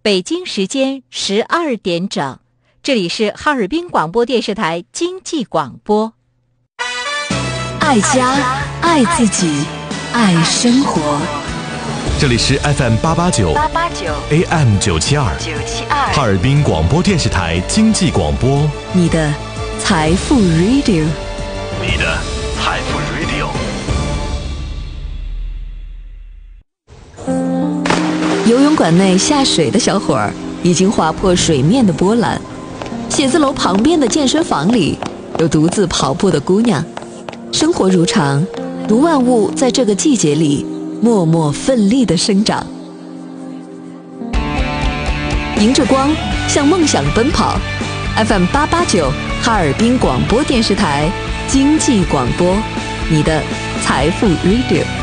北京时间12点整，这里是哈尔滨广播电视台经济广播。 爱家，爱自己，爱生活。 这里是 FM889 AM972 哈尔滨广播电视台经济广播， 你的财富 Radio， 你的财富 Radio。 游泳馆内下水的小伙儿已经划破水面的波澜，写字楼旁边的健身房里有独自跑步的姑娘。生活如常，如万物在这个季节里默默奋力地生长，迎着光向梦想奔跑。 FM889 哈尔滨广播电视台经济广播，你的财富 Radio。